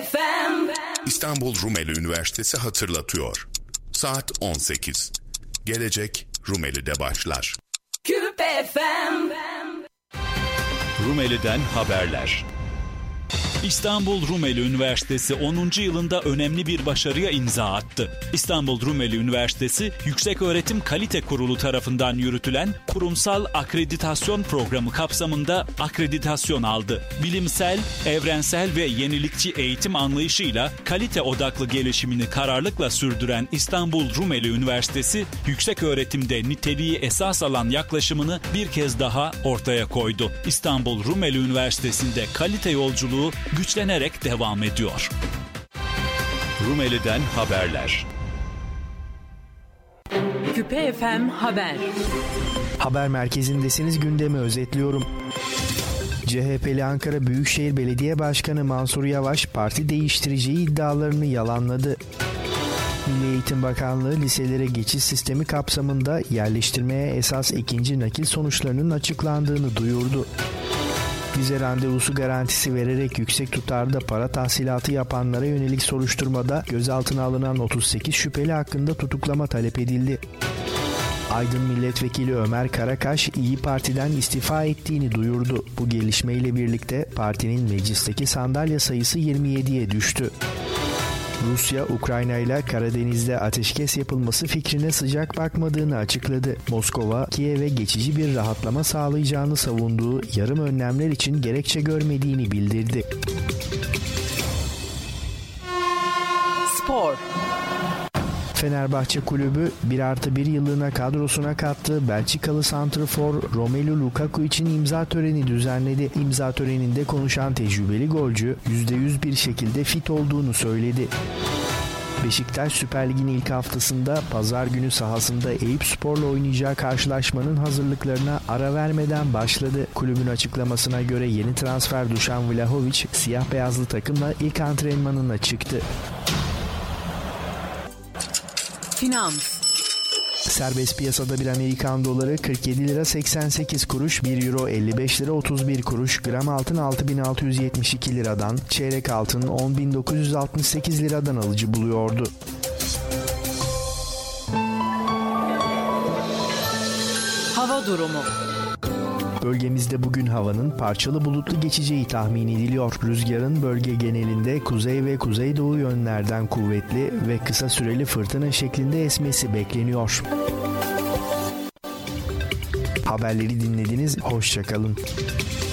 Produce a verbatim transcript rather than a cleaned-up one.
F M. İstanbul Rumeli Üniversitesi hatırlatıyor. Saat on sekiz. Gelecek Rumeli'de başlar. Küp F M. Rumeli'den haberler. İstanbul Rumeli Üniversitesi onuncu yılında önemli bir başarıya imza attı. İstanbul Rumeli Üniversitesi Yükseköğretim Kalite Kurulu tarafından yürütülen kurumsal akreditasyon programı kapsamında akreditasyon aldı. Bilimsel, evrensel ve yenilikçi eğitim anlayışıyla kalite odaklı gelişimini kararlılıkla sürdüren İstanbul Rumeli Üniversitesi, yükseköğretimde niteliği esas alan yaklaşımını bir kez daha ortaya koydu. İstanbul Rumeli Üniversitesi'nde kalite yolculuğu güçlenerek devam ediyor. Rumeli'den haberler. Küpe F M Haber. Haber merkezindesiniz, gündemi özetliyorum. C H P'li Ankara Büyükşehir Belediye Başkanı Mansur Yavaş parti değiştireceği iddialarını yalanladı. Milli Eğitim Bakanlığı liselere geçiş sistemi kapsamında yerleştirmeye esas ikinci nakil sonuçlarının açıklandığını duyurdu. Vize randevusu garantisi vererek yüksek tutarda para tahsilatı yapanlara yönelik soruşturmada gözaltına alınan otuz sekiz şüpheli hakkında tutuklama talep edildi. Aydın Milletvekili Ömer Karakaş İYİ Parti'den istifa ettiğini duyurdu. Bu gelişmeyle birlikte partinin meclisteki sandalye sayısı yirmi yediye düştü. Rusya, Ukrayna ile Karadeniz'de ateşkes yapılması fikrine sıcak bakmadığını açıkladı. Moskova, Kiev'e geçici bir rahatlama sağlayacağını savunduğu yarım önlemler için gerekçe görmediğini bildirdi. Spor. Fenerbahçe Kulübü bir artı bir yıllığına kadrosuna kattığı Belçikalı santrafor Romelu Lukaku için imza töreni düzenledi. İmza töreninde konuşan tecrübeli golcü yüzde yüz bir şekilde fit olduğunu söyledi. Beşiktaş Süper Lig'in ilk haftasında pazar günü sahasında Eyüpspor'la oynayacağı karşılaşmanın hazırlıklarına ara vermeden başladı. Kulübün açıklamasına göre yeni transfer Dušan Vlahović siyah beyazlı takımla ilk antrenmanına çıktı. Finans. Serbest piyasada bir Amerikan doları kırk yedi lira seksen sekiz kuruş, bir euro elli beş lira otuz bir kuruş, gram altın altı bin altı yüz yetmiş iki liradan, çeyrek altın on bin dokuz yüz altmış sekiz liradan alıcı buluyordu. Hava durumu. Bölgemizde bugün havanın parçalı bulutlu geçeceği tahmin ediliyor. Rüzgarın bölge genelinde kuzey ve kuzeydoğu yönlerden kuvvetli ve kısa süreli fırtına şeklinde esmesi bekleniyor. Haberleri dinlediniz, hoşça kalın.